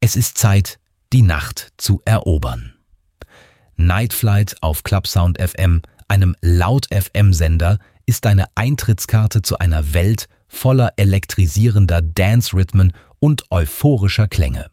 Es ist Zeit, die Nacht zu erobern. Night Flight auf Clubsound FM, einem Laut-FM-Sender, ist deine Eintrittskarte zu einer Welt voller elektrisierender Dance-Rhythmen und euphorischer Klänge.